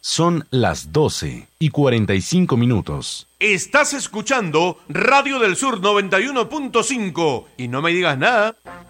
Son las 12:45. Estás escuchando Radio del Sur 91.5 y no me digas nada.